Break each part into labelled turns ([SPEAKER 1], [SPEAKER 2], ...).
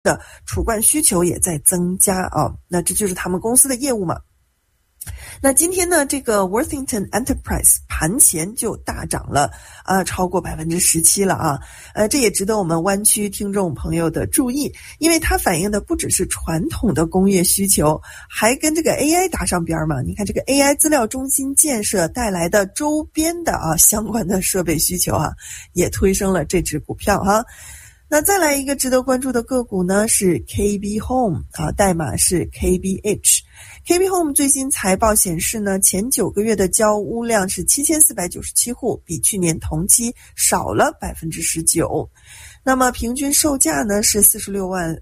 [SPEAKER 1] 的储罐需求也在增加啊，那这就是他们公司的业务嘛。那今天呢，这个 Worthington Enterprise 盘前就大涨了超过 17% 了啊。这也值得我们湾区听众朋友的注意，因为它反映的不只是传统的工业需求，还跟这个 AI 搭上边嘛。你看这个 AI 资料中心建设带来的周边的相关的设备需求也推升了这只股票哈。那再来一个值得关注的个股呢，是 KB Home 代码是 KBH。KB Home 最新财报显示呢，前9个月的交屋量是7497户，比去年同期少了 19%。那么平均售价呢是46万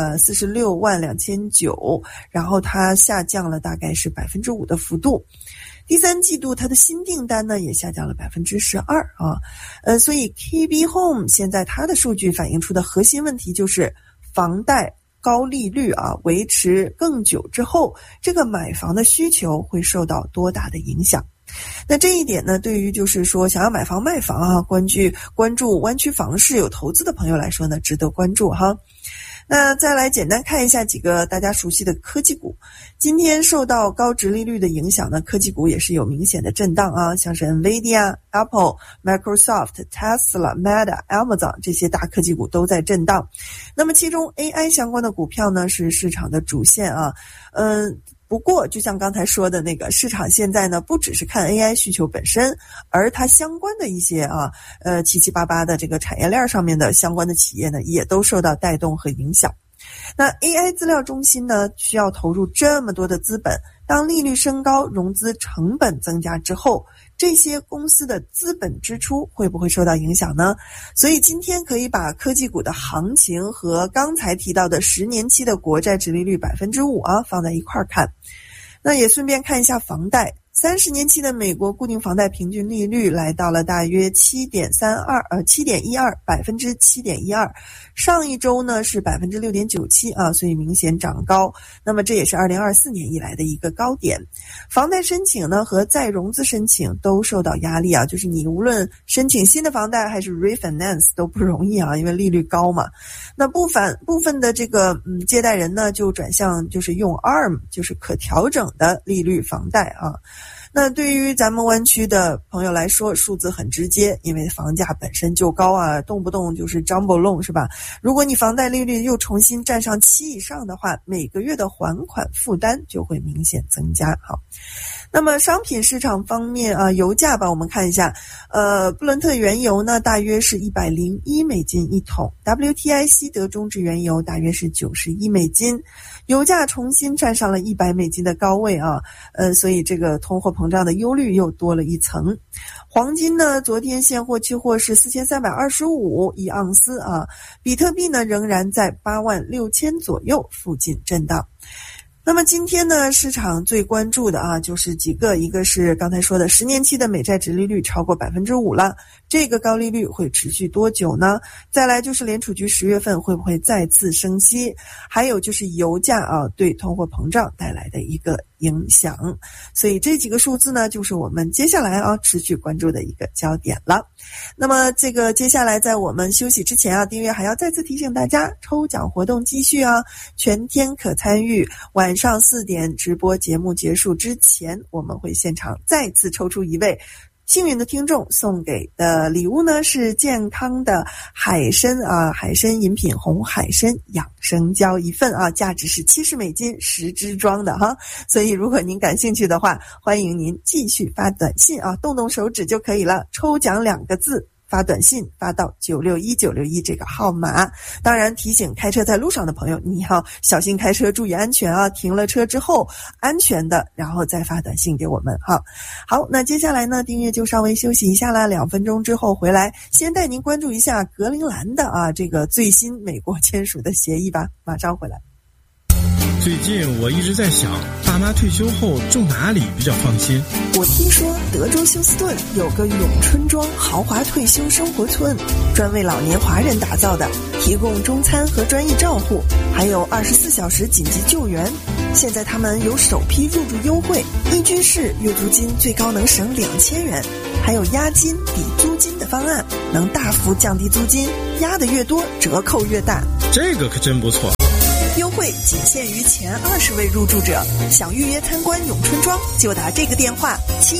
[SPEAKER 1] 2,900，然后它下降了大概是 5% 的幅度。第三季度它的新订单呢也下降了 12% 所以 KB Home 现在它的数据反映出的核心问题就是房贷高利率维持更久之后，这个买房的需求会受到多大的影响。那这一点呢，对于就是说想要买房卖房关注湾区房市有投资的朋友来说呢，值得关注哈。那再来简单看一下几个大家熟悉的科技股。今天受到高殖利率的影响呢，科技股也是有明显的震荡像是 Nvidia、Apple、Microsoft、Tesla、Meta、Amazon 这些大科技股都在震荡。那么其中 AI 相关的股票呢是市场的主线不过就像刚才说的那个，市场现在呢不只是看 AI 需求本身，而它相关的一些七七八八的这个产业链上面的相关的企业呢也都受到带动和影响。那 AI 资料中心呢需要投入这么多的资本，当利率升高，融资成本增加之后，这些公司的资本支出会不会受到影响呢？所以今天可以把科技股的行情和刚才提到的10年期的国债殖利率 5% 放在一块看。那也顺便看一下房贷，30年期的美国固定房贷平均利率来到了大约 7.12%，上一周呢是 6.97% 所以明显涨高。那么这也是2024年以来的一个高点。房贷申请呢和再融资申请都受到压力就是你无论申请新的房贷还是 refinance 都不容易因为利率高嘛。那部分的这个借贷人呢就转向就是用 ARM 就是可调整的利率房贷那对于咱们湾区的朋友来说，数字很直接，因为房价本身就高动不动就是 jumbo loan 是吧？如果你房贷利率又重新站上7以上的话，每个月的还款负担就会明显增加。好，那么商品市场方面油价吧，我们看一下，布伦特原油呢大约是$101一桶 ，WTI 西德中质原油大约是$91，油价重新站上了$100的高位所以这个通货膨胀的忧虑又多了一层。黄金呢，昨天现货期货是4325一盎司比特币呢仍然在86000左右附近震荡。那么今天呢，市场最关注的就是几个，一个是刚才说的10年期的美债殖利率超过 5% 了，这个高利率会持续多久呢？再来就是联储局10月份会不会再次升息，还有就是油价对通货膨胀带来的一个影响。所以这几个数字呢，就是我们接下来持续关注的一个焦点了。那么这个接下来在我们休息之前订阅还要再次提醒大家，抽奖活动继续全天可参与，晚上4点直播节目结束之前，我们会现场再次抽出一位幸运的听众，送给的礼物呢是健康的海参饮品红海参养生胶一份价值是$70，10支装的所以如果您感兴趣的话，欢迎您继续发短信动动手指就可以了，抽奖2个字，发短信发到961961这个号码。当然提醒开车在路上的朋友，你要小心开车，注意安全停了车之后安全的然后再发短信给我们好，那接下来呢，订阅就稍微休息一下啦，2分钟之后回来，先带您关注一下格陵兰的这个最新美国签署的协议吧，马上回来。
[SPEAKER 2] 最近我一直在想，爸妈退休后住哪里比较放心？
[SPEAKER 1] 我听说德州休斯顿有个永春庄豪华退休生活村，专为老年华人打造的，提供中餐和专业照护，还有24小时紧急救援。现在他们有首批入住优惠，一居室月租金最高能省2000元，还有押金抵租金的方案，能大幅降低租金，押的越多折扣越大。
[SPEAKER 2] 这个可真不错。
[SPEAKER 1] 优惠仅限于前20位入住者，想预约参观永春庄就打这个电话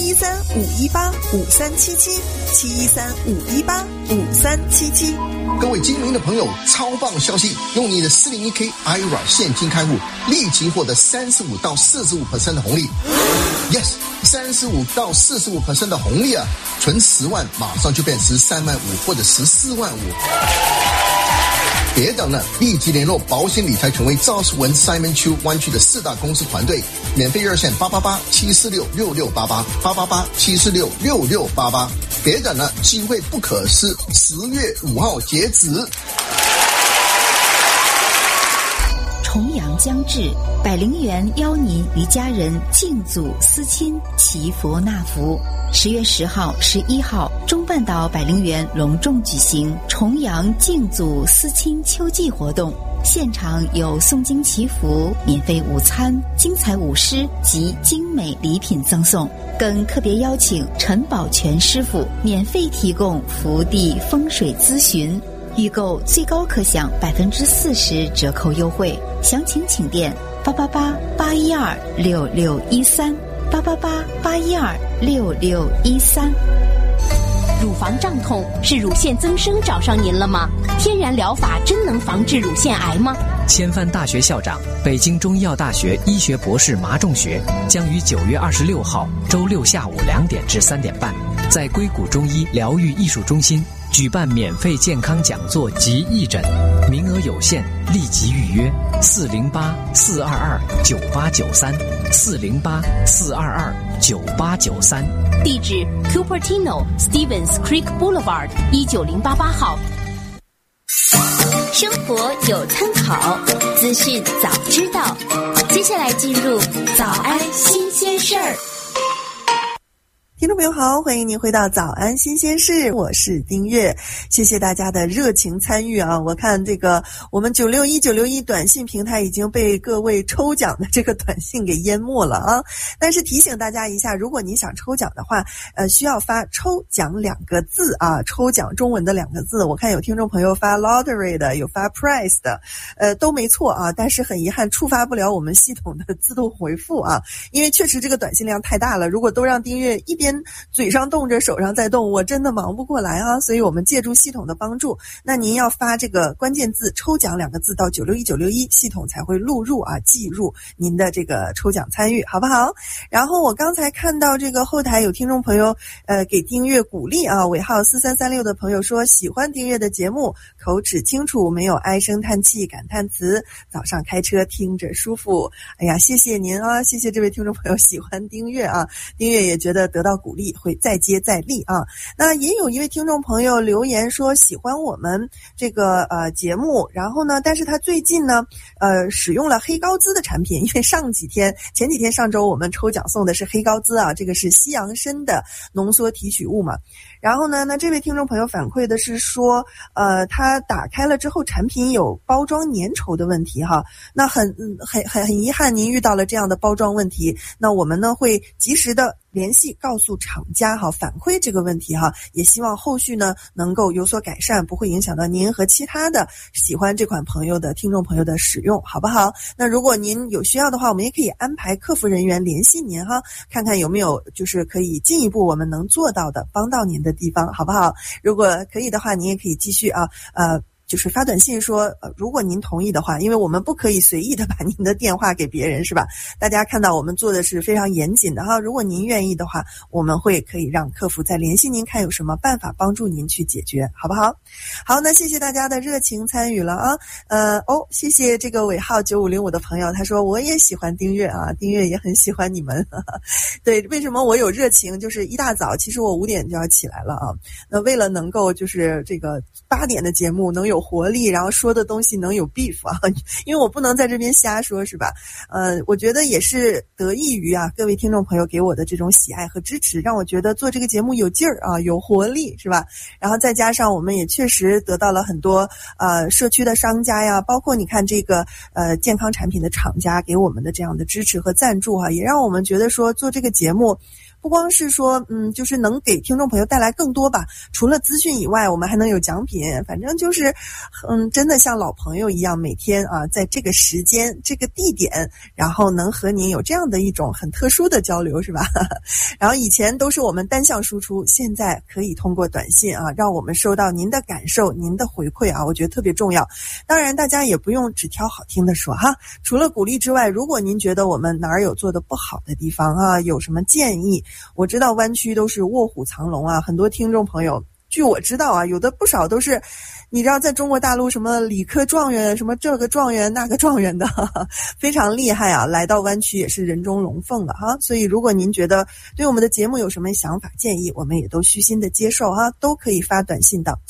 [SPEAKER 1] 713-518-5377，713-518-5377。
[SPEAKER 3] 各位精明的朋友，超棒消息！用你的401k IRA 现金开户，立即获得35到45% 的红利。Yes， 35到45% 的红利啊！存10万马上就变13万5或者14万5。别等了，立即联络保险理财权威赵世文 Simon Chu 湾区的4大公司团队，免费热线888-746-6688，888-746-6688。别等了，机会不可失，10月5号截止。
[SPEAKER 4] 重阳将至，百灵园邀您与家人敬祖思亲，祈福纳福。10月10号、11号，中半岛百灵园隆重举行重阳敬祖思亲秋季活动，现场有诵经祈福、免费午餐、精彩舞狮及精美礼品赠送，更特别邀请陈宝全师傅免费提供福地风水咨询。预购最高可享40%折扣优惠，详情请电888-812-6613，888-812-6613。
[SPEAKER 5] 乳房胀痛是乳腺增生找上您了吗？天然疗法真能防治乳腺癌吗？
[SPEAKER 6] 千帆大学校长、北京中医药大学医学博士马仲学将于9月26号周六下午2点至3点半，在硅谷中医疗愈艺术中心举办免费健康讲座及义诊，名额有限，立即预约408-422-9893，408-422-9893。
[SPEAKER 5] 地址 Cupertino Stevens Creek Boulevard 19088号。生活有参考，资讯早知道。接下来进入早安新鲜事儿。
[SPEAKER 1] 听众朋友好，欢迎您回到早安新鲜事，我是丁月，谢谢大家的热情参与啊！我看这个我们961短信平台已经被各位抽奖的这个短信给淹没了啊！但是提醒大家一下，如果您想抽奖的话，需要发抽奖2个字啊，抽奖中文的2个字。我看有听众朋友发 lottery 的，有发 prize 的，都没错啊，但是很遗憾触发不了我们系统的自动回复啊，因为确实这个短信量太大了，如果都让丁月一边嘴上动着手上在动，我真的忙不过来啊，所以我们借助系统的帮助，那您要发这个关键字抽奖2个字到961，系统才会录入啊，记入您的这个抽奖参与，好不好？然后我刚才看到这个后台有听众朋友给丁月鼓励啊，尾号4336的朋友说喜欢丁月的节目，口齿清楚，没有唉声叹气感叹词，早上开车听着舒服。哎呀，谢谢您啊，谢谢这位听众朋友喜欢丁月啊，丁月也觉得得到鼓励会再接再厉啊。那也有一位听众朋友留言说喜欢我们这个节目，然后呢，但是他最近呢使用了黑高兹的产品，因为前几天上周我们抽奖送的是黑高兹啊，这个是西洋参的浓缩提取物嘛。然后呢，那这位听众朋友反馈的是说他打开了之后产品有包装粘稠的问题哈。那很遗憾您遇到了这样的包装问题，那我们呢会及时的联系告诉厂家哈，反馈这个问题哈，也希望后续呢能够有所改善，不会影响到您和其他的喜欢这款听众朋友的使用，好不好？那如果您有需要的话，我们也可以安排客服人员联系您哈，看看有没有就是可以进一步我们能做到的帮到您的地方，好不好？如果可以的话，您也可以继续就是发短信说如果您同意的话，因为我们不可以随意的把您的电话给别人，是吧？大家看到我们做的是非常严谨的哈，如果您愿意的话，我们可以让客服再联系您，看有什么办法帮助您去解决，好不好？好，那谢谢大家的热情参与了啊。谢谢这个尾号9505的朋友，他说我也喜欢丁月啊，丁月也很喜欢你们。对，为什么我有热情？就是一大早，其实我5点就要起来了啊。那为了能够就是这个8点的节目能有有活力，然后说的东西能有 beef 啊，因为我不能在这边瞎说，是吧？我觉得也是得益于啊各位听众朋友给我的这种喜爱和支持，让我觉得做这个节目有劲儿啊，有活力，是吧？然后再加上我们也确实得到了很多社区的商家呀，包括你看这个健康产品的厂家给我们的这样的支持和赞助哈，也让我们觉得说做这个节目不光是说就是能给听众朋友带来更多吧，除了资讯以外，我们还能有奖品，反正就是真的像老朋友一样，每天啊在这个时间这个地点，然后能和您有这样的一种很特殊的交流，是吧？然后以前都是我们单向输出，现在可以通过短信啊让我们收到您的感受，您的回馈啊，我觉得特别重要。当然大家也不用只挑好听的说哈，除了鼓励之外，如果您觉得我们哪儿有做的不好的地方啊，有什么建议，我知道湾区都是卧虎藏龙啊，很多听众朋友据我知道啊，有的不少都是你知道在中国大陆什么理科状元，什么这个状元那个状元的，非常厉害啊，来到湾区也是人中龙凤了哈。所以如果您觉得对我们的节目有什么想法建议，我们也都虚心的接受哈，都可以发短信到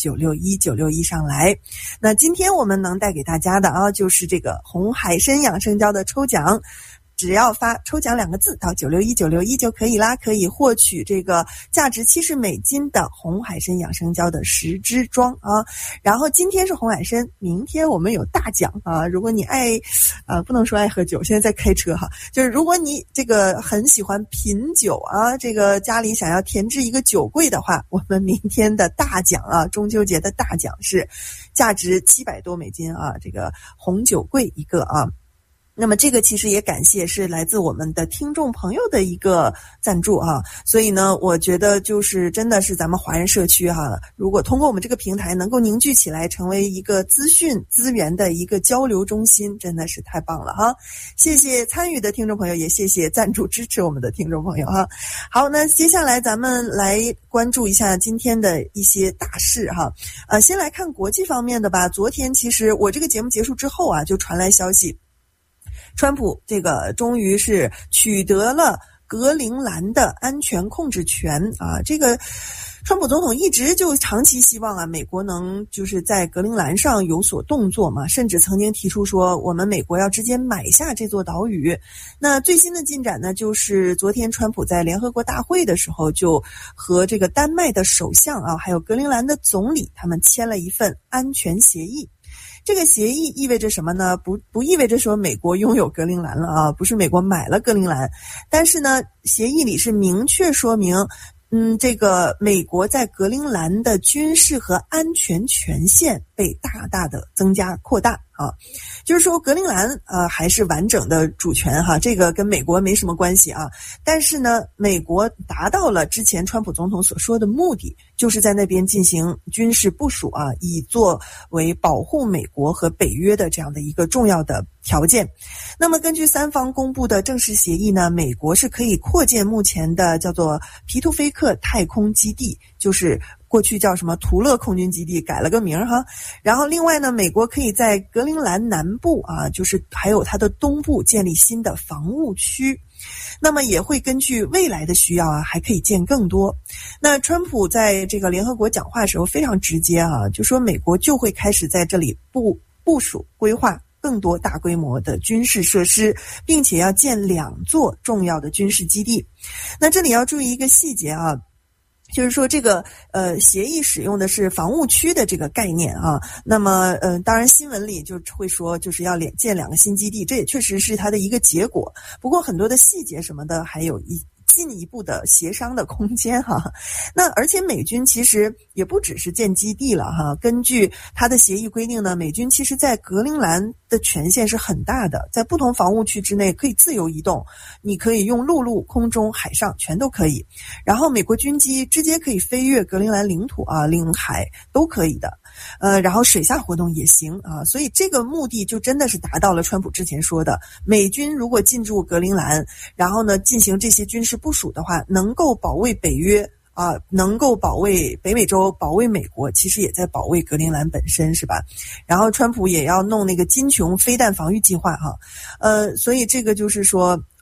[SPEAKER 1] 961上来。那今天我们能带给大家的啊，就是这个红海参养生胶的抽奖，只要发抽奖2个字到961就可以啦，可以获取这个价值$70的红海参养生胶的10支装啊。然后今天是红海参，明天我们有大奖啊！如果你不能说爱喝酒，现在在开车哈，就是如果你这个很喜欢品酒啊，这个家里想要填置一个酒柜的话，我们明天的大奖啊，中秋节的大奖是价值$700多啊，这个红酒柜一个啊。那么这个其实也感谢是来自我们的听众朋友的一个赞助啊，所以呢，我觉得就是真的是咱们华人社区哈，如果通过我们这个平台能够凝聚起来，成为一个资讯资源的一个交流中心，真的是太棒了哈！谢谢参与的听众朋友，也谢谢赞助支持我们的听众朋友哈。好，那接下来咱们来关注一下今天的一些大事哈。先来看国际方面的吧。昨天其实我这个节目结束之后啊，就传来消息。川普这个终于是取得了格陵兰的安全控制权啊！这个川普总统一直就长期希望啊，美国能就是在格陵兰上有所动作嘛，甚至曾经提出说我们美国要直接买下这座岛屿。那最新的进展呢，就是昨天川普在联合国大会的时候，就和这个丹麦的首相啊，还有格陵兰的总理，他们签了一份安全协议。这个协议意味着什么呢？不意味着说美国拥有格陵兰了啊，不是美国买了格陵兰，但是呢，协议里是明确说明，这个美国在格陵兰的军事和安全权限被大大的增加扩大啊，就是说格陵兰还是完整的主权哈，这个跟美国没什么关系啊。但是呢，美国达到了之前川普总统所说的目的，就是在那边进行军事部署啊，以作为保护美国和北约的这样的一个重要的条件。那么根据三方公布的正式协议呢，美国是可以扩建目前的叫做皮图菲克太空基地，就是过去叫什么图勒空军基地，改了个名哈。然后另外呢，美国可以在格陵兰南部啊，就是还有它的东部建立新的防务区。那么也会根据未来的需要啊，还可以建更多。那川普在这个联合国讲话的时候非常直接啊，就说美国就会开始在这里部署规划更多大规模的军事设施，并且要建2座重要的军事基地。那这里要注意一个细节啊，就是说这个协议使用的是防务区的这个概念啊。那么当然新闻里就会说就是要建2个新基地，这也确实是它的一个结果。不过很多的细节什么的还有进一步的协商的空间哈。那而且美军其实也不只是建基地了哈，根据它的协议规定呢，美军其实在格陵兰的权限是很大的，在不同防务区之内可以自由移动，你可以用陆路、空中、海上全都可以。然后美国军机直接可以飞越格陵兰领土啊、领海都可以的。然后水下活动也行啊，所以这个目的就真的是达到了川普之前说的，美军如果进驻格陵兰，然后呢进行这些军事部署的话，能够保卫北约啊，能够保卫北美洲，保卫美国，其实也在保卫格陵兰本身，是吧？然后川普也要弄那个金琼飞弹防御计划哈，所以这个就是说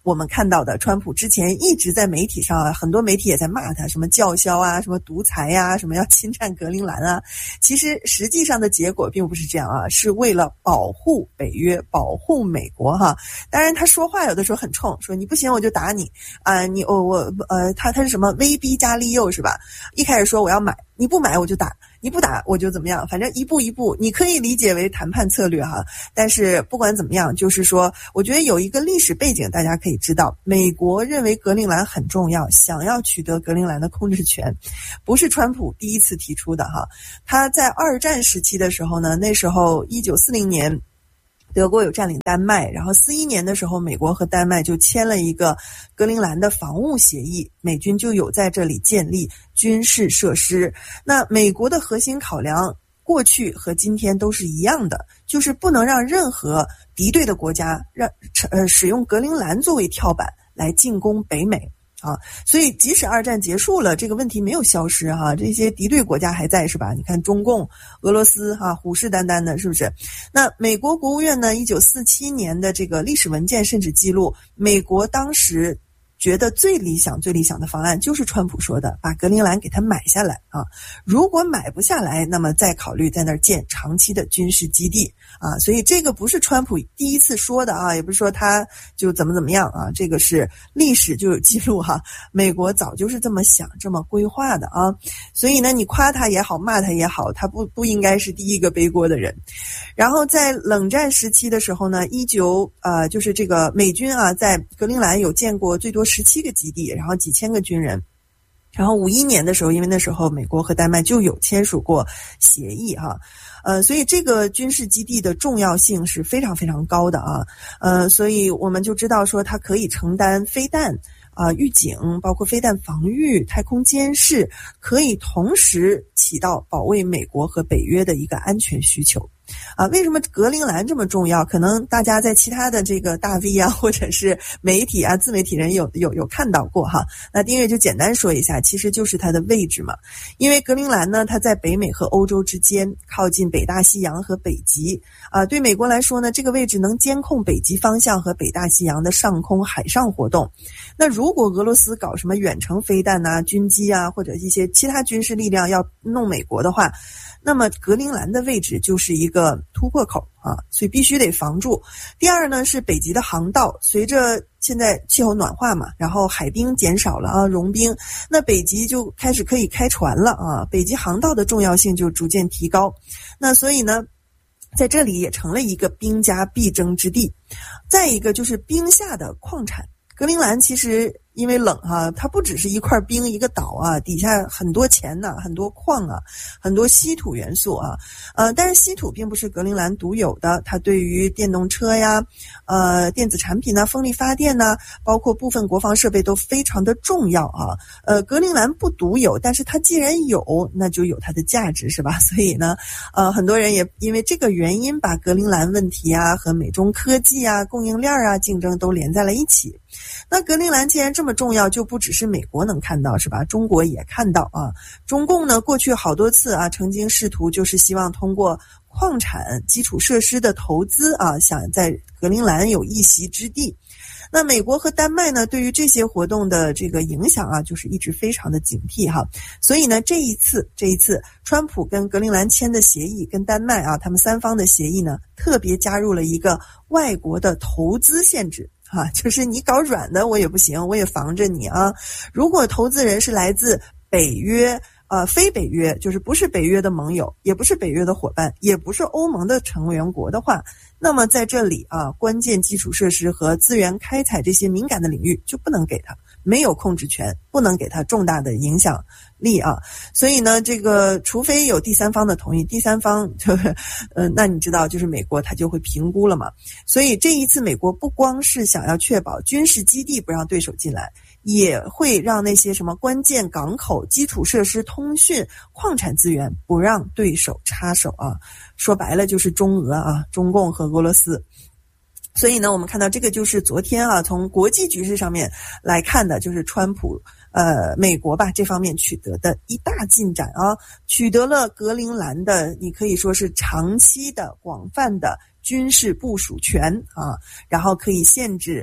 [SPEAKER 1] 我们看到的川普之前一直在媒体上啊，很多媒体也在骂他，什么叫嚣啊，什么独裁呀，什么要侵占格陵兰啊。其实实际上的结果并不是这样啊，是为了保护北约，保护美国哈。当然他说话有的时候很冲，说你不行我就打你啊，他是什么威逼加利诱是吧？一开始说我要买，你不买我就打，你不打我就怎么样，反正一步一步，你可以理解为谈判策略哈。但是不管怎么样，就是说我觉得有一个历史背景大家可以知道，美国认为格陵兰很重要，想要取得格陵兰的控制权，不是川普第一次提出的哈。他在二战时期的时候呢，那时候1940年德国有占领丹麦，然后41年的时候美国和丹麦就签了一个格陵兰的防务协议，美军就有在这里建立军事设施。那美国的核心考量过去和今天都是一样的，就是不能让任何敌对的国家使用格陵兰作为跳板来进攻北美啊。所以即使二战结束了，这个问题没有消失哈，这些敌对国家还在是吧？你看中共、俄罗斯哈，虎视眈眈的，是不是？那美国国务院呢，1947年的这个历史文件甚至记录，美国当时觉得最理想的方案就是川普说的，把格陵兰给它买下来啊。如果买不下来，那么再考虑在那儿建长期的军事基地啊。所以这个不是川普第一次说的啊，也不是说他就怎么样啊，这个是历史就有记录哈。美国早就是这么想、这么规划的啊。所以呢，你夸他也好，骂他也好，他不应该是第一个背锅的人。然后在冷战时期的时候呢，就是这个美军啊，在格陵兰有建过最多17个基地，然后几千个军人。然后51年的时候，因为那时候美国和丹麦就有签署过协议哈，所以这个军事基地的重要性是非常非常高的啊，所以我们就知道说它可以承担飞弹预警，包括飞弹防御、太空监视，可以同时起到保卫美国和北约的一个安全需求。为什么格陵兰这么重要？可能大家在其他的这个大 V 啊，或者是媒体啊、自媒体人有看到过哈。那丁月就简单说一下，其实就是它的位置嘛。因为格陵兰呢，它在北美和欧洲之间，靠近北大西洋和北极对美国来说呢，这个位置能监控北极方向和北大西洋的上空海上活动。那如果俄罗斯搞什么远程飞弹啊、军机啊，或者一些其他军事力量要弄美国的话，那么格陵兰的位置就是一个突破口所以必须得防住。第二呢，是北极的航道，随着现在气候暖化嘛，然后海冰减少了融冰，那北极就开始可以开船了北极航道的重要性就逐渐提高。那所以呢，在这里也成了一个兵家必争之地。再一个就是冰下的矿产，格陵兰其实因为冷它不只是一块冰一个岛底下很多钱很多矿很多稀土元素但是稀土并不是格陵兰独有的，它对于电动车呀、电子产品风力发电包括部分国防设备都非常的重要格陵兰不独有，但是它既然有，那就有它的价值是吧？所以呢，很多人也因为这个原因把格陵兰问题和美中科技供应链竞争都连在了一起。那格陵兰既然这么重要，就不只是美国能看到是吧？中国也看到中共呢过去好多次曾经试图就是希望通过矿产基础设施的投资想在格陵兰有一席之地。那美国和丹麦呢，对于这些活动的这个影响就是一直非常的警惕所以呢，这一次川普跟格陵兰签的协议，跟丹麦他们三方的协议呢，特别加入了一个外国的投资限制就是你搞软的我也不行，我也防着你如果投资人是来自北约非北约，就是不是北约的盟友，也不是北约的伙伴，也不是欧盟的成员国的话，那么在这里关键基础设施和资源开采这些敏感的领域就不能给他，没有控制权，不能给他重大的影响力所以呢，这个除非有第三方的同意，第三方那你知道就是美国他就会评估了嘛。所以这一次美国不光是想要确保军事基地不让对手进来，也会让那些什么关键港口、基础设施、通讯、矿产资源不让对手插手说白了就是中俄中共和俄罗斯。所以呢，我们看到这个就是昨天从国际局势上面来看的，就是川普美国吧这方面取得的一大进展取得了格陵兰的你可以说是长期的广泛的军事部署权然后可以限制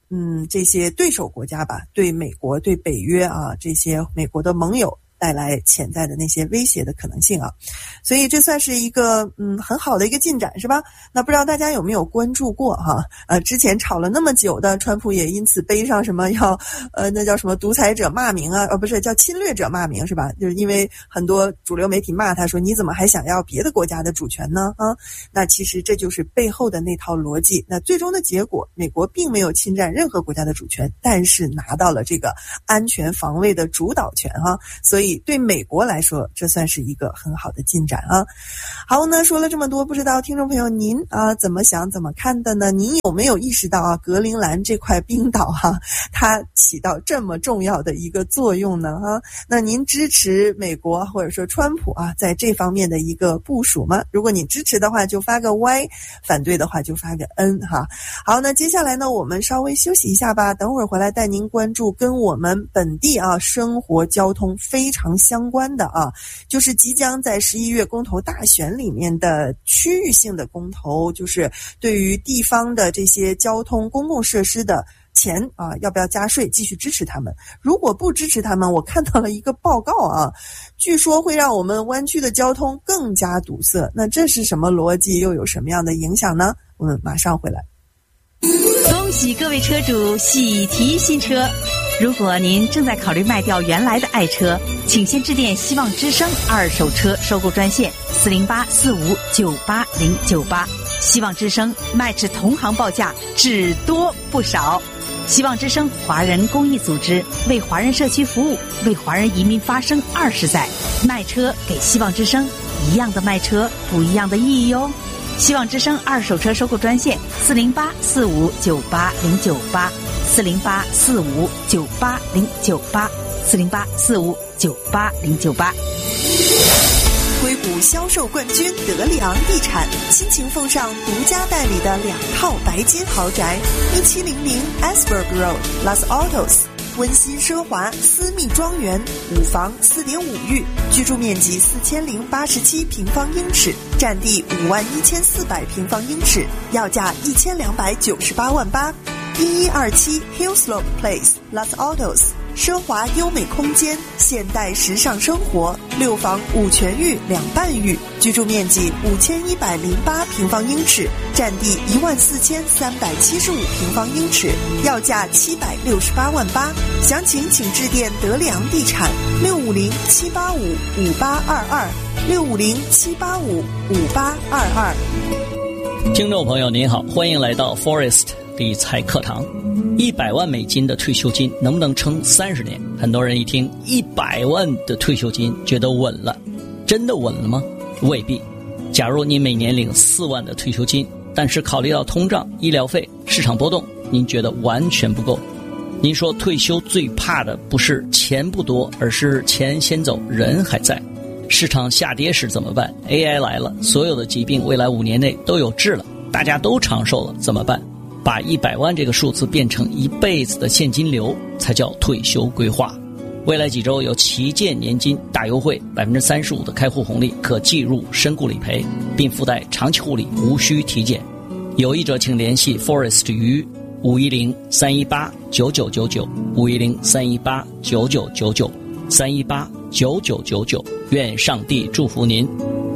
[SPEAKER 1] 这些对手国家吧，对美国、对北约啊这些美国的盟友带来潜在的那些威胁的可能性啊，所以这算是一个很好的一个进展，是吧？那不知道大家有没有关注过哈？之前吵了那么久的川普也因此背上什么要那叫什么独裁者骂名啊，不是叫侵略者骂名是吧？就是因为很多主流媒体骂他说你怎么还想要别的国家的主权呢？那其实这就是背后的那套逻辑。那最终的结果，美国并没有侵占任何国家的主权，但是拿到了这个安全防卫的主导权哈，所以对美国来说，这算是一个很好的进展啊。好呢，说了这么多，不知道听众朋友您怎么想怎么看的呢？您有没有意识到啊，格陵兰这块冰岛它起到这么重要的一个作用呢？那您支持美国或者说川普在这方面的一个部署吗？如果你支持的话，就发个 Y； 反对的话就发个 N 哈。好，那接下来呢，我们稍微休息一下吧，等会儿回来带您关注跟我们本地生活交通非常相关的就是即将在11月公投大选里面的区域性的公投，就是对于地方的这些交通公共设施的钱要不要加税，继续支持他们。如果不支持他们，我看到了一个报告据说会让我们湾区的交通更加堵塞。那这是什么逻辑，又有什么样的影响呢？我们马上回来。
[SPEAKER 7] 恭喜各位车主喜提新车！如果您正在考虑卖掉原来的爱车，请先致电希望之声二手车收购专线40845980098。希望之声卖至同行报价，只多不少。希望之声华人公益组织，为华人社区服务，为华人移民发声20载。卖车给希望之声，一样的卖车，不一样的意义哟。希望之声二手车收购专线40845980098，40845980098，40845980098。
[SPEAKER 1] 硅谷销售冠军德里昂地产倾情奉上独家代理的2套白金豪宅，1700 Asberg Road Los Altos， 温馨奢华私密庄园，5房4.5浴，居住面积4087平方英尺，占地51400平方英尺，要价1298万8。1127 Hillslope Place Los Altos， 奢华优美空间，现代时尚生活，6房5全浴2半浴，居住面积5108平方英尺，占地14375平方英尺，要价768万8。详情请致电德里昂地产650-785-5822，650-785-5822。
[SPEAKER 8] 听众朋友您好，欢迎来到 Forest理财课堂。100万美金的退休金能不能撑30年？很多人一听100万的退休金觉得稳了，真的稳了吗？未必。假如你每年领4万的退休金，但是考虑到通胀、医疗费、市场波动，您觉得完全不够。您说退休最怕的不是钱不多，而是钱先走，人还在。市场下跌时怎么办？ AI 来了，所有的疾病未来5年内都有治了，大家都长寿了，怎么办？把100万这个数字变成一辈子的现金流，才叫退休规划。未来几周有旗舰年金大优惠，35%的开户红利，可计入身故理赔，并附带长期护理，无需体检。有意者请联系 Forest 于510-318-9999，510-318-9999，318-9999。愿上帝祝福您。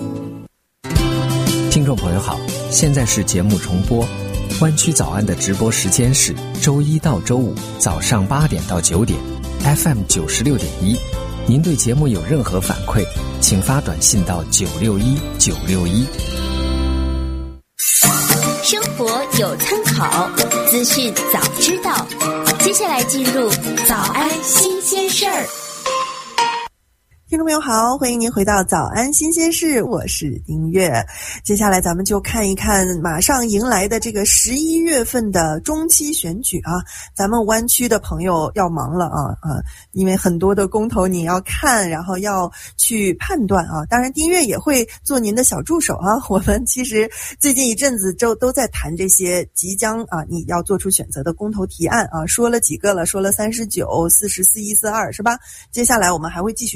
[SPEAKER 6] 听众朋友好，现在是节目重播。湾区早安的直播时间是周一到周五早上8点到9点 ，FM 96.1。您对节目有任何反馈，请发短信到961-961。
[SPEAKER 9] 生活有参考，资讯早知道。接下来进入早安新鲜事儿。
[SPEAKER 1] 听众朋友好，欢迎您回到早安新鲜事，我是丁月。接下来咱们就看一看马上迎来的这个11月份的中期选举咱们湾区的朋友要忙了因为很多的公投你要看，然后要去判断当然丁月也会做您的小助手我们其实最近一阵子都在谈这些即将你要做出选择的公投提案说了几个了，说了39、44、41、42是吧？接下来我们还会继续说。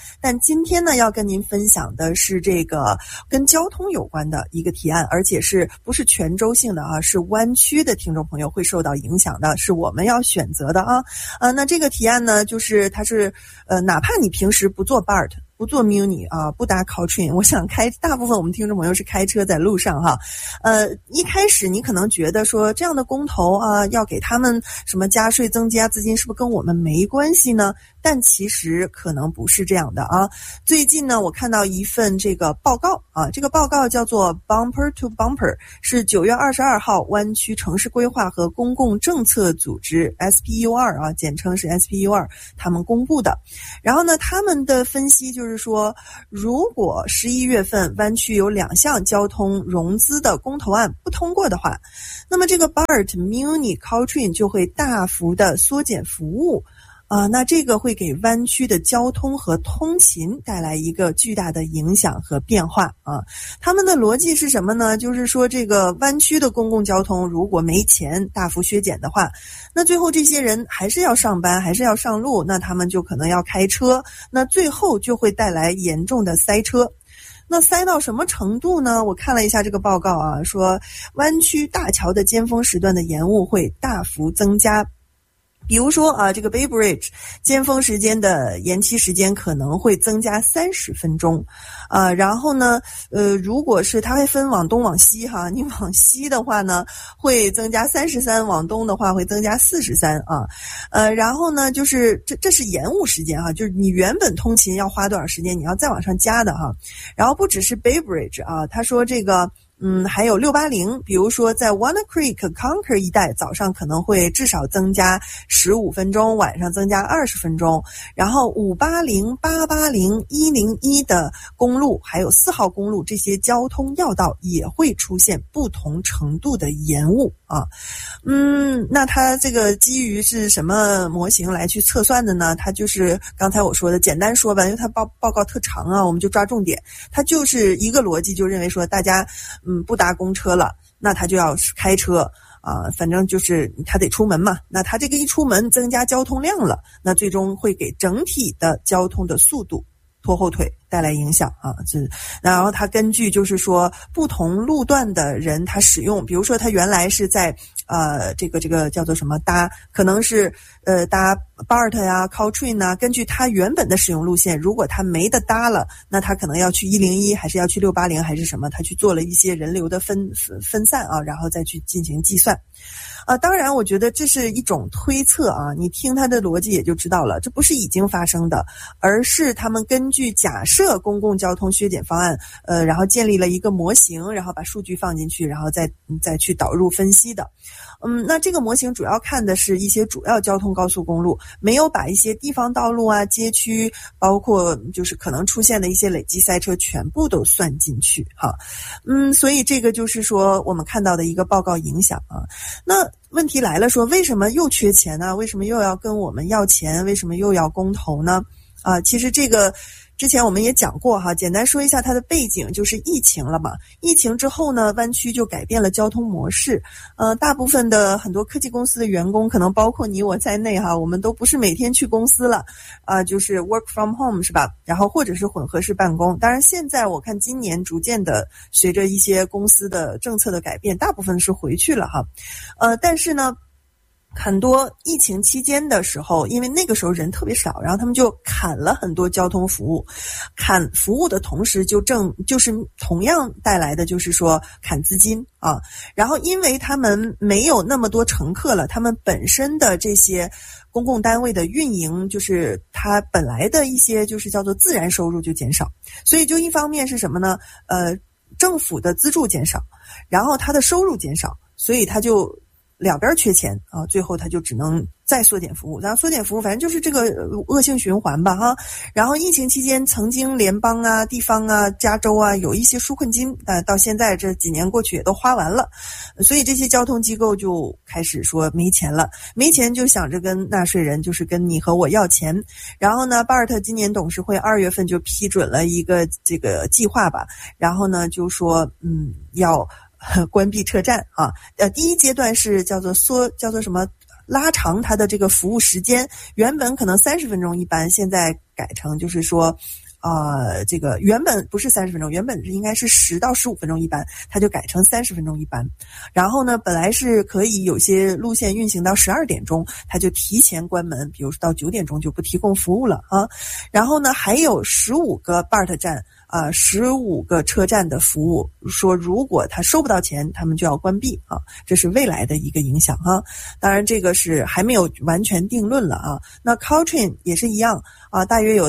[SPEAKER 1] 但今天呢，要跟您分享的是这个跟交通有关的一个提案，而且是不是全州性的啊？是湾区的听众朋友会受到影响的，是我们要选择的啊。那这个提案呢，就是它是哪怕你平时不坐 BART。不坐 Muni 啊，不搭 Caltrain， 我想大部分我们听众朋友是开车在路上哈。一开始你可能觉得说这样的公投啊，要给他们什么加税增加资金，是不是跟我们没关系呢？但其实可能不是这样的啊。最近呢，我看到一份这个报告啊，这个报告叫做 Bumper to Bumper， 是9月22号湾区城市规划和公共政策组织 SPUR 啊，简称是 SPUR 他们公布的。然后呢，他们的分析就是说，如果11月份湾区有2项交通融资的公投案不通过的话，那么这个 BART、Muni、Caltrain 就会大幅的缩减服务。那这个会给湾区的交通和通勤带来一个巨大的影响和变化啊。他们的逻辑是什么呢？就是说这个湾区的公共交通如果没钱大幅削减的话，那最后这些人还是要上班，还是要上路，那他们就可能要开车，那最后就会带来严重的塞车。那塞到什么程度呢？我看了一下这个报告啊，说湾区大桥的尖峰时段的延误会大幅增加。比如说啊，这个 Bay Bridge 尖峰时间的延期时间可能会增加30分钟，然后呢，如果是它会分往东往西哈，你往西的话呢会增加33，往东的话会增加43啊，然后呢就是这是延误时间哈，就是你原本通勤要花多少时间，你要再往上加的哈，然后不只是 Bay Bridge 啊，他说这个。还有680，比如说在 Walnut Creek、Concord 一带，早上可能会至少增加15分钟，晚上增加20分钟。然后580、880、101的公路，还有4号公路这些交通要道也会出现不同程度的延误啊。那它这个基于是什么模型来去测算的呢？它就是刚才我说的，简单说吧，因为它报告特长啊，我们就抓重点。它就是一个逻辑，就认为说大家不搭公车了，那他就要开车啊，反正就是他得出门嘛。那他这个一出门增加交通量了，那最终会给整体的交通的速度拖后腿，带来影响啊。然后他根据就是说不同路段的人他使用，比如说他原来是在这个叫做什么搭，可能是搭 BART 呀、Caltrain 啊，根据他原本的使用路线，如果他没得搭了，那他可能要去101，还是要去680，还是什么？他去做了一些人流的分散啊，然后再去进行计算。当然我觉得这是一种推测啊，你听他的逻辑也就知道了，这不是已经发生的，而是他们根据假设公共交通削减方案，然后建立了一个模型，然后把数据放进去，然后再去导入分析的。那这个模型主要看的是一些主要交通高速公路，没有把一些地方道路啊、街区，包括就是可能出现的一些累积塞车全部都算进去哈。所以这个就是说我们看到的一个报告影响啊。那问题来了，说为什么又缺钱呢？为什么又要跟我们要钱？为什么又要公投呢？其实这个之前我们也讲过哈，简单说一下它的背景，就是疫情了嘛。疫情之后呢，湾区就改变了交通模式。大部分的很多科技公司的员工，可能包括你我在内哈，我们都不是每天去公司了，就是 work from home 是吧？然后或者是混合式办公。当然现在我看今年逐渐的随着一些公司的政策的改变，大部分是回去了哈。但是呢，很多疫情期间的时候，因为那个时候人特别少，然后他们就砍了很多交通服务，砍服务的同时就是同样带来的就是说砍资金啊。然后因为他们没有那么多乘客了，他们本身的这些公共单位的运营，就是它本来的一些就是叫做自然收入就减少，所以就一方面是什么呢？政府的资助减少，然后它的收入减少，所以它就两边缺钱啊，最后他就只能再缩减服务，然后缩减服务，反正就是这个恶性循环吧哈。然后疫情期间，曾经联邦啊、地方啊、加州啊有一些纾困金，到现在这几年过去也都花完了，所以这些交通机构就开始说没钱了，没钱就想着跟纳税人，就是跟你和我要钱。然后呢，巴尔特今年董事会2月份就批准了一个这个计划吧，然后呢就说要关闭车站啊。第一阶段是叫做什么拉长它的这个服务时间，原本可能30分钟一班，现在改成就是说这个原本不是30分钟，原本应该是10到15分钟一班，它就改成30分钟一班。然后呢，本来是可以有些路线运行到12点钟，它就提前关门，比如说到9点钟就不提供服务了啊。然后呢，还有15个 BART 站15个车站的服务，说如果他收不到钱，他们就要关闭啊，这是未来的一个影响啊。当然这个是还没有完全定论了啊。那 Caltrain 也是一样啊，大约有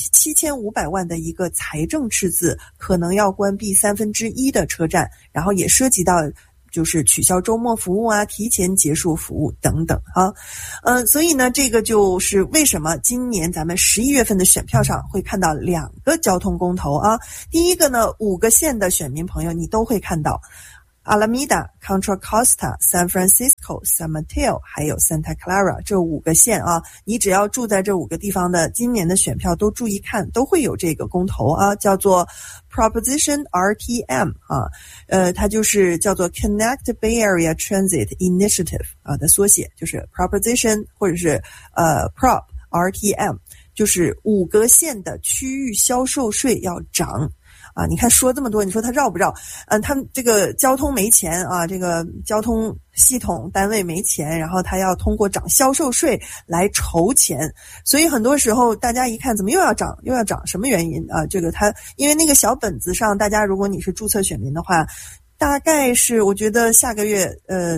[SPEAKER 1] 7500万的一个财政赤字，可能要关闭1/3的车站，然后也涉及到就是取消周末服务啊，提前结束服务等等啊。所以呢，这个就是为什么今年咱们11月份的选票上会看到2个交通公投啊。第一个呢，5个县的选民朋友你都会看到，Alameda, Contra Costa, San Francisco, San Mateo 还有 Santa Clara 这5个县啊，你只要住在这5个地方的今年的选票都注意看，都会有这个公投啊，叫做 Proposition RTM 啊，它就是叫做 Connect Bay Area Transit Initiative 啊的缩写，就是 Proposition 或者是Prop RTM， 就是5个县的区域销售税要涨。啊，你看说这么多，你说他绕不绕？他们这个交通没钱啊，这个交通系统单位没钱，然后他要通过涨销售税来筹钱，所以很多时候大家一看怎么又要涨，什么原因啊？这个他因为那个小本子上，大家如果你是注册选民的话，大概是我觉得下个月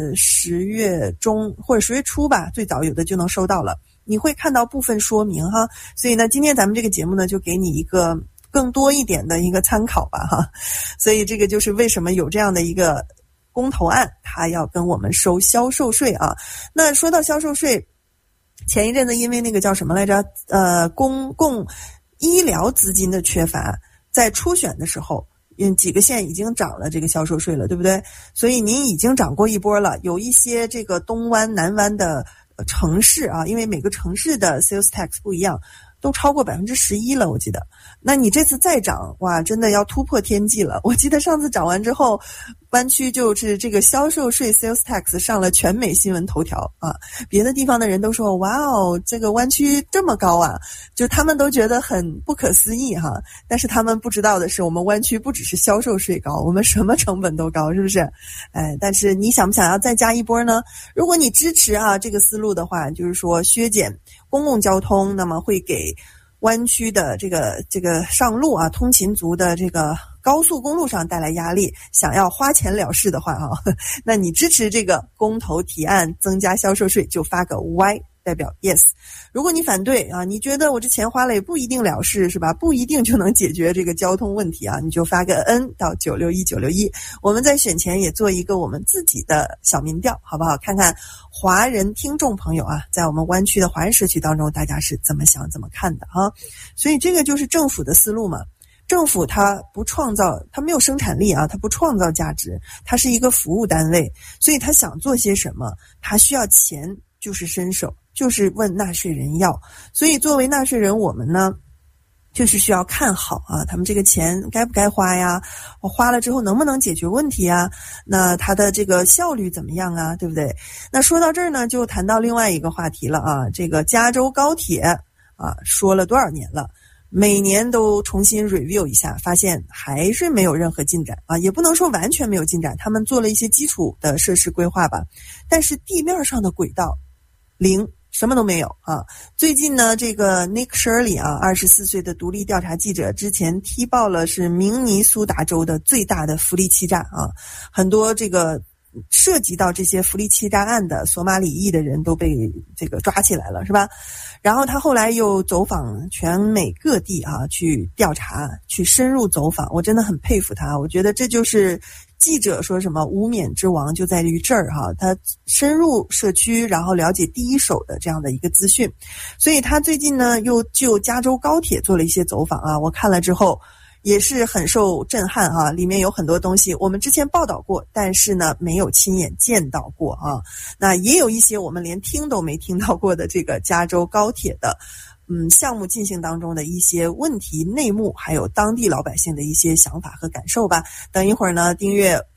[SPEAKER 1] 10月中或者10月初吧，最早有的就能收到了，你会看到部分说明哈。所以呢，今天咱们这个节目呢，就给你一个更多一点的一个参考吧哈，所以这个就是为什么有这样的一个公投案，它要跟我们收销售税啊。那说到销售税，前一阵子因为那个叫什么来着，公共医疗资金的缺乏，在初选的时候，几个县已经涨了这个销售税了，对不对？所以您已经涨过一波了，有一些这个东湾、南湾的城市啊，因为每个城市的 sales tax 不一样，都超过11%了，我记得。那你这次再涨，哇，真的要突破天际了。我记得上次涨完之后，湾区就是这个销售税 sales tax 上了全美新闻头条啊，别的地方的人都说哇哦，这个湾区这么高啊，就他们都觉得很不可思议哈。但是他们不知道的是，我们湾区不只是销售税高，我们什么成本都高，是不是？但是你想不想要再加一波呢？如果你支持啊这个思路的话，就是说削减公共交通，那么会给湾区的这个上路啊通勤族的这个高速公路上带来压力，想要花钱了事的话啊，那你支持这个公投提案增加销售税，就发个 Y 代表 yes。 如果你反对啊，你觉得我这钱花了也不一定了事是吧，不一定就能解决这个交通问题啊，你就发个 N 到961961。我们在选前也做一个我们自己的小民调好不好，看看华人听众朋友啊，在我们湾区的华人社区当中大家是怎么想怎么看的啊。所以这个就是政府的思路嘛，政府它不创造，它没有生产力啊，它不创造价值，它是一个服务单位，所以它想做些什么，它需要钱，就是伸手，就是问纳税人要。所以作为纳税人，我们呢就是需要看好啊，他们这个钱该不该花呀，我花了之后能不能解决问题啊，那它的这个效率怎么样啊，对不对？那说到这儿呢，就谈到另外一个话题了啊，这个加州高铁啊，说了多少年了，每年都重新 review 一下，发现还是没有任何进展啊，也不能说完全没有进展，他们做了一些基础的设施规划吧，但是地面上的轨道零，什么都没有啊。最近呢，这个 Nick Shirley 啊，24岁的独立调查记者，之前踢爆了是明尼苏达州的最大的福利欺诈啊，很多这个涉及到这些福利欺诈案的索马里裔的人都被这个抓起来了，是吧？然后他后来又走访全美各地啊，去调查，去深入走访，我真的很佩服他。我觉得这就是记者说什么无冕之王就在于这儿哈，他深入社区，然后了解第一手的这样的一个资讯。所以他最近呢又就加州高铁做了一些走访啊，我看了之后也是很受震撼啊，里面有很多东西我们之前报道过，但是呢没有亲眼见到过啊。那也有一些我们连听都没听到过的这个加州高铁的项目进行当中的一些问题内幕，还有当地老百姓的一些想法和感受吧。等一会儿呢，丁月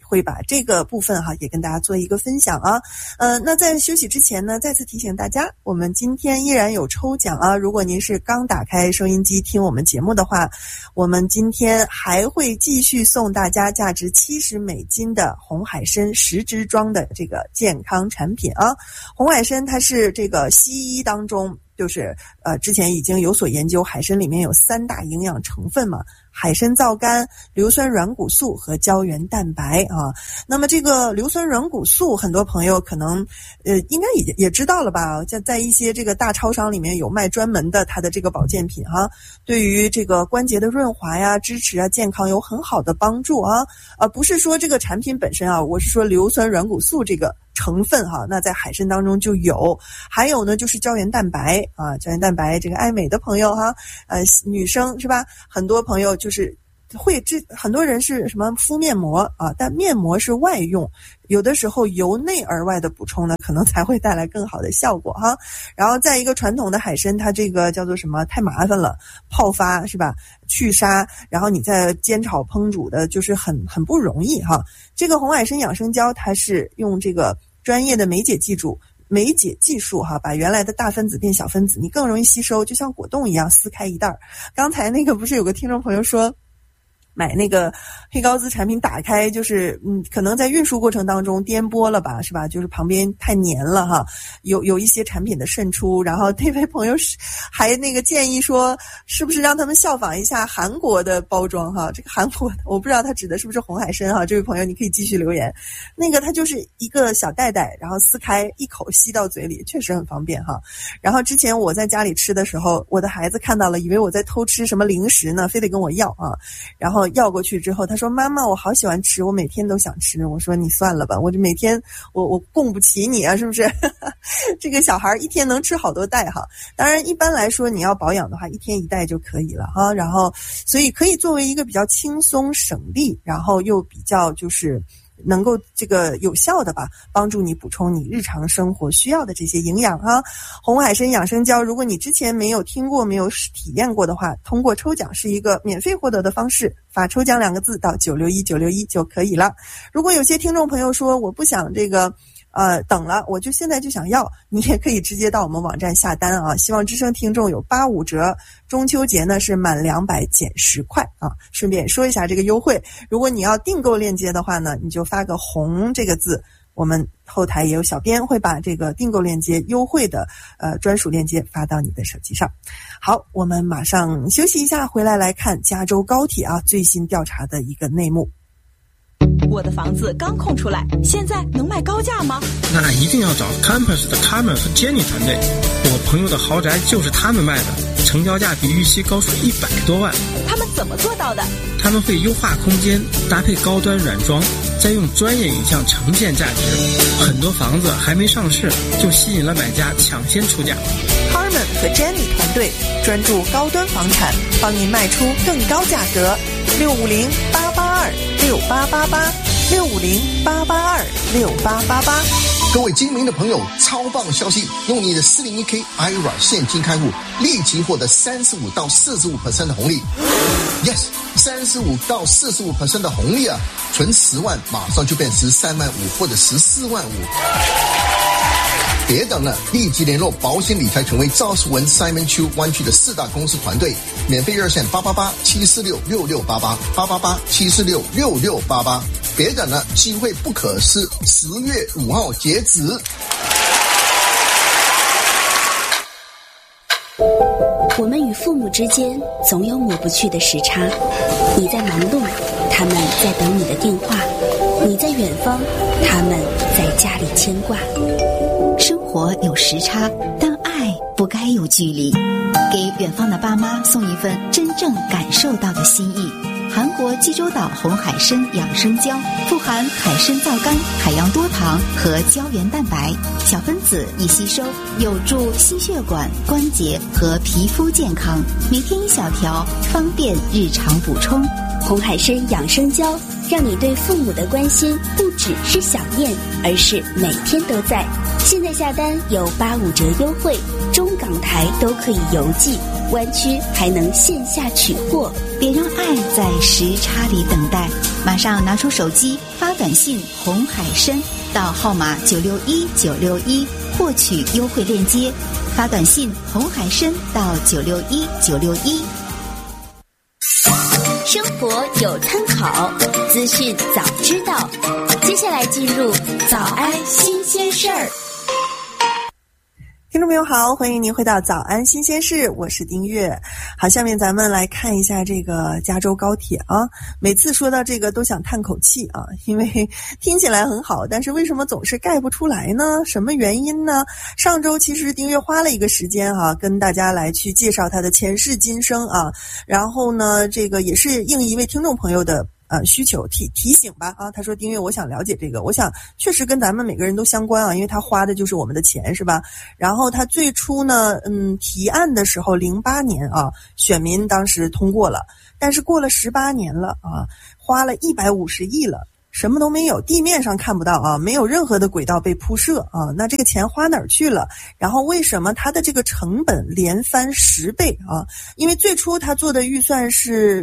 [SPEAKER 1] 会把这个部分也跟大家做一个分享啊。那在休息之前呢，再次提醒大家，我们今天依然有抽奖啊。如果您是刚打开收音机听我们节目的话，我们今天还会继续送大家价值$70的红海参10支装的这个健康产品啊。红海参它是这个西医当中就是之前已经有所研究，海参里面有3大营养成分嘛，海参皂苷、硫酸软骨素和胶原蛋白啊。那么这个硫酸软骨素，很多朋友可能应该也知道了吧，在一些这个大超商里面有卖专门的它的这个保健品哈，对于这个关节的润滑呀、支持啊、健康有很好的帮助啊。不是说这个产品本身啊，我是说硫酸软骨素这个成分哈，那在海参当中就有。还有呢就是胶原蛋白啊，胶原蛋白这个爱美的朋友哈，女生是吧，很多朋友就是很多人是什么敷面膜啊，但面膜是外用，有的时候由内而外的补充呢，可能才会带来更好的效果哈。然后再一个传统的海参，它这个叫做什么太麻烦了，泡发是吧，去沙，然后你再煎炒烹煮的就是很不容易哈。这个红海参养生胶它是用这个专业的梅解技术哈，把原来的大分子变小分子，你更容易吸收，就像果冻一样撕开一袋。刚才那个不是有个听众朋友说买那个黑高资产品打开就是可能在运输过程当中颠簸了吧，是吧，就是旁边太黏了哈，有一些产品的渗出。然后那位朋友还那个建议说是不是让他们效仿一下韩国的包装哈，这个韩国我不知道他指的是不是红海参哈，这位朋友你可以继续留言。那个它就是一个小袋袋，然后撕开一口吸到嘴里，确实很方便哈。然后之前我在家里吃的时候，我的孩子看到了以为我在偷吃什么零食呢，非得跟我要啊，然后要过去之后他说妈妈我好喜欢吃，我每天都想吃。我说你算了吧，我这每天我供不起你啊，是不是这个小孩一天能吃好多袋哈。当然一般来说你要保养的话1天1袋就可以了哈。然后所以可以作为一个比较轻松省力，然后又比较就是能够这个有效的吧，帮助你补充你日常生活需要的这些营养啊。红海参养生胶，如果你之前没有听过没有体验过的话，通过抽奖是一个免费获得的方式，发抽奖2个字到961961就可以了。如果有些听众朋友说我不想这个等了，我就现在就想要，你也可以直接到我们网站下单啊。希望之声听众有85折，中秋节呢是满200减10块啊。顺便说一下这个优惠，如果你要订购链接的话呢，你就发个红这个字，我们后台也有小编会把这个订购链接优惠的专属链接发到你的手机上。好，我们马上休息一下，回来看加州高铁啊最新调查的一个内幕。
[SPEAKER 10] 我的房子刚空出来，现在能卖高价吗？
[SPEAKER 2] 那一定要找 Campus 的 Carmen 和 Jenny 团队，我朋友的豪宅就是他们卖的，成交价比预期高出100多万。
[SPEAKER 10] 他们怎么做到的？
[SPEAKER 2] 他们会优化空间，搭配高端软装，再用专业影像呈现价值。很多房子还没上市，就吸引了买家抢先出价。
[SPEAKER 1] Carmen 和 Jenny 团队专注高端房产，帮您卖出更高价格。650-882-6888，650-882-6888。
[SPEAKER 3] 各位精明的朋友，超棒消息！用你的401k IRA 现金开户，立即获得35%到45%的红利。Yes， 35%到45%的红利啊！存10万，马上就变13万5或者14万5。别等了，立即联络保险理财权威赵世文 Simon Chu 湾区的4大公司团队，免费热线888-746-6688，888-746-6688。别等了，机会不可失，10月5号截止。
[SPEAKER 9] 我们与父母之间总有抹不去的时差，你在忙碌，他们在等你的电话；你在远方，他们在家里牵挂。
[SPEAKER 4] 生活有时差，但爱不该有距离。给远方的爸妈送一份真正感受到的心意。韩国济州岛红海参养生胶，富含海参皂苷、海洋多糖和胶原蛋白，小分子易吸收，有助心血管、关节和皮肤健康。每天1小条，方便日常补充。
[SPEAKER 9] 红海参养生胶，让你对父母的关心不只是想念，而是每天都在。 现在下单有85折优惠，中港台都可以邮寄，湾区还能线下取货。
[SPEAKER 4] 别让爱在时差里等待，马上拿出手机发短信红海参到号码961961获取优惠链接，发短信红海参到961961。
[SPEAKER 9] 生活有参考，资讯早知道。接下来进入早安新鲜事儿。
[SPEAKER 1] 听众朋友好，欢迎您回到早安新鲜事，我是丁月。好，下面咱们来看一下这个加州高铁啊。每次说到这个都想叹口气啊，因为听起来很好，但是为什么总是盖不出来呢？什么原因呢？上周其实丁月花了一个时间啊，跟大家来去介绍它的前世今生啊。然后呢，这个也是应一位听众朋友的需求提醒吧啊，他说丁月我想了解这个，我想确实跟咱们每个人都相关啊，因为他花的就是我们的钱是吧？然后他最初呢提案的时候08年啊，选民当时通过了，但是过了18年了啊，花了150亿了。什么都没有，地面上看不到啊，没有任何的轨道被铺设啊，那这个钱花哪儿去了？然后为什么它的这个成本连翻10倍啊？因为最初他做的预算是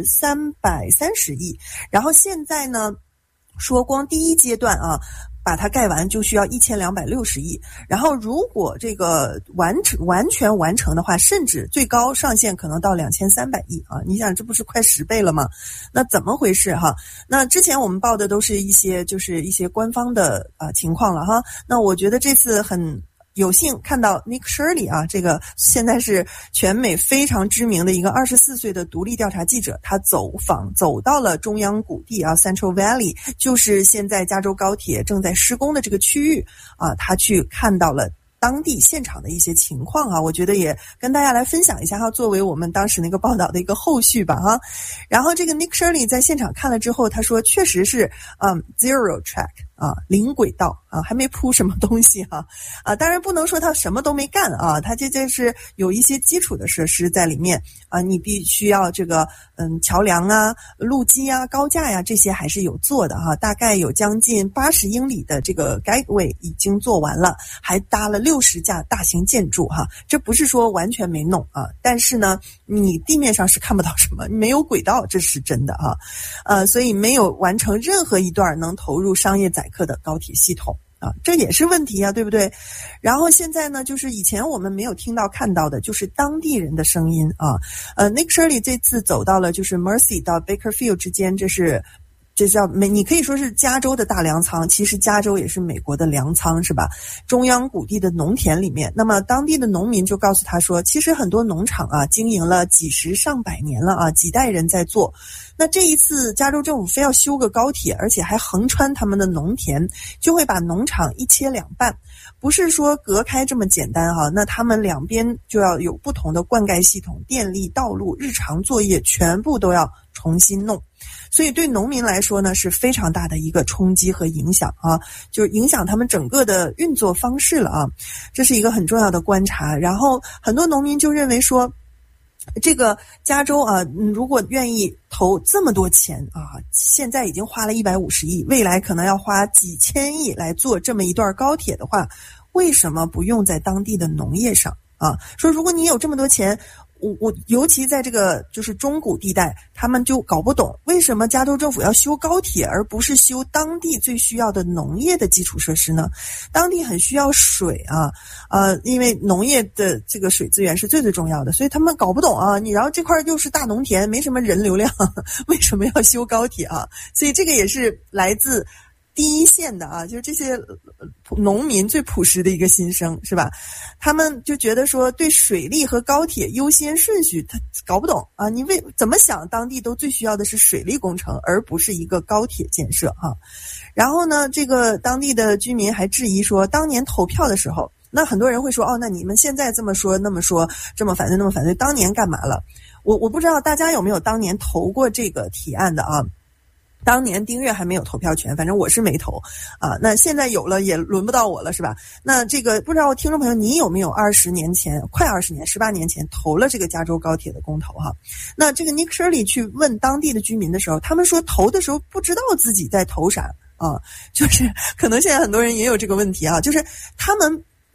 [SPEAKER 1] 330亿，然后现在呢说光第一阶段啊把它盖完就需要1260亿，然后如果这个完全完成的话，甚至最高上限可能到2300亿啊！你想这不是快10倍了吗？那怎么回事哈？那之前我们报的都是一些官方的情况了哈。那我觉得这次很有幸看到 Nick Shirley 啊，这个现在是全美非常知名的一个24岁的独立调查记者，他走到了中央谷地啊 Central Valley， 就是现在加州高铁正在施工的这个区域啊，他去看到了当地现场的一些情况啊，我觉得也跟大家来分享一下哈，作为我们当时那个报道的一个后续吧哈。然后这个 Nick Shirley 在现场看了之后，他说确实是zero track 啊，零轨道啊，还没铺什么东西哈当然不能说他什么都没干啊，他这是有一些基础的设施在里面啊，你必须要这个桥梁啊、路基啊、高架呀这些还是有做的哈，大概有将近80英里的这个 guideway 已经做完了，还搭了60架大型建筑哈，这不是说完全没弄啊，但是呢，你地面上是看不到什么，没有轨道，这是真的啊，所以没有完成任何一段能投入商业载客的高铁系统啊，这也是问题啊，对不对？然后现在呢，就是以前我们没有听到看到的，就是当地人的声音啊。Nick Shirley 这次走到了就是 Mercy 到 Bakerfield 之间，这叫你可以说是加州的大粮仓，其实加州也是美国的粮仓是吧？中央谷地的农田里面，那么当地的农民就告诉他说，其实很多农场啊经营了几十上百年了啊，几代人在做。那这一次加州政府非要修个高铁，而且还横穿他们的农田，就会把农场一切两半，不是说隔开这么简单哈，那他们两边就要有不同的灌溉系统、电力、道路、日常作业全部都要重新弄。所以对农民来说呢，是非常大的一个冲击和影响啊，就影响他们整个的运作方式了啊，这是一个很重要的观察。然后很多农民就认为说，这个加州啊，如果愿意投这么多钱啊，现在已经花了150亿，未来可能要花几千亿来做这么一段高铁的话，为什么不用在当地的农业上啊？说如果你有这么多钱，我尤其在这个就是中谷地带，他们就搞不懂为什么加州政府要修高铁，而不是修当地最需要的农业的基础设施呢？当地很需要水啊，因为农业的这个水资源是最重要的，所以他们搞不懂啊。然后这块又是大农田，没什么人流量，为什么要修高铁啊？所以这个也是来自第一线的啊，就是这些农民最朴实的一个心声是吧？他们就觉得说对水利和高铁优先顺序他搞不懂啊，你怎么想当地都最需要的是水利工程，而不是一个高铁建设哈。然后呢，这个当地的居民还质疑说，当年投票的时候，那很多人会说那你们现在这么说那么说，这么反对那么反对，当年干嘛了？我不知道大家有没有当年投过这个提案的啊。当年丁月还没有投票权，反正我是没投啊。那现在有了也轮不到我了是吧？那这个不知道听众朋友你有没有20年前快20年18年前投了这个加州高铁的公投哈？那这个 Nick Shirley 去问当地的居民的时候，他们说投的时候不知道自己在投啥啊，就是可能现在很多人也有这个问题啊，就是他们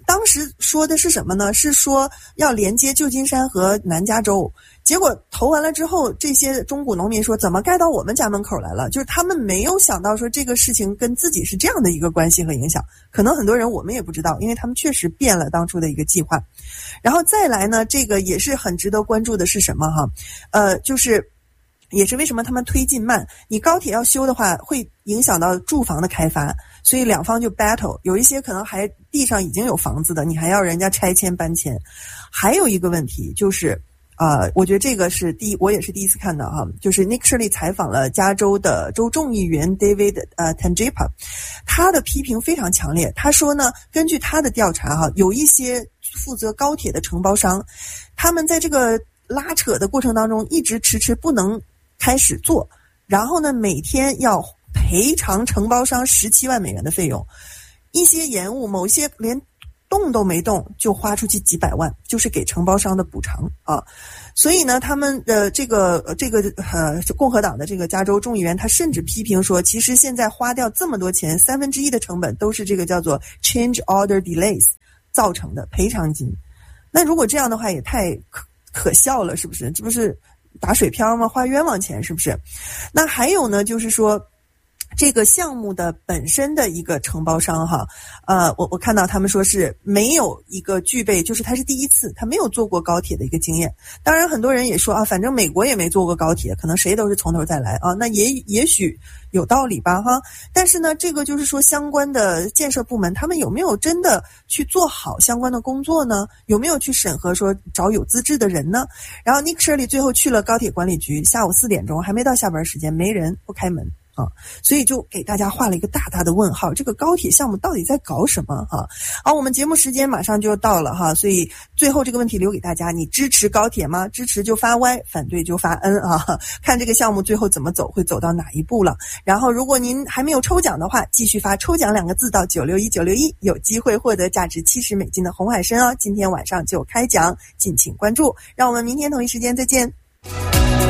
[SPEAKER 1] 当时说的是什么呢？是说要连接旧金山和南加州。结果投完了之后，这些中古农民说怎么盖到我们家门口来了？就是他们没有想到说这个事情跟自己是这样的一个关系和影响。可能很多人我们也不知道，因为他们确实变了当初的一个计划。然后再来呢，这个也是很值得关注的是什么哈？就是也是为什么他们推进慢。你高铁要修的话，会影响到住房的开发，所以两方就 battle。有一些可能还地上已经有房子的，你还要人家拆迁搬迁。还有一个问题就是我觉得这个是我也是第一次看到哈，就是 Nick Shirley 采访了加州的州众议员 David Tangipa， 他的批评非常强烈。他说呢，根据他的调查哈，有一些负责高铁的承包商，他们在这个拉扯的过程当中一直迟不能开始做，然后呢，每天要赔偿承包商17万美元的费用，一些延误，某些连动都没动就花出去几百万，就是给承包商的补偿啊。所以呢，他们的这个共和党的这个加州众议员，他甚至批评说，其实现在花掉这么多钱，1/3的成本都是这个叫做 change order delays 造成的赔偿金。那如果这样的话，也太可笑了，是不是？这不是打水漂吗？花冤枉钱，是不是？那还有呢，就是说这个项目的本身的一个承包商哈，我看到他们说是没有一个具备，就是他是第一次，他没有做过高铁的一个经验。当然很多人也说啊，反正美国也没做过高铁，可能谁都是从头再来啊，那也许有道理吧哈。但是呢，这个就是说相关的建设部门他们有没有真的去做好相关的工作呢？有没有去审核说找有资质的人呢？然后 Nick Shirley 最后去了高铁管理局，下午4点钟还没到下班时间，没人不开门。所以就给大家画了一个大大的问号，这个高铁项目到底在搞什么哈？好，我们节目时间马上就到了哈，所以最后这个问题留给大家，你支持高铁吗？支持就发 Y， 反对就发 N 啊，看这个项目最后怎么走，会走到哪一步了。然后如果您还没有抽奖的话，继续发抽奖2个字到961961，有机会获得价值$70的红海参哦。今天晚上就开奖，敬请关注，让我们明天同一时间再见。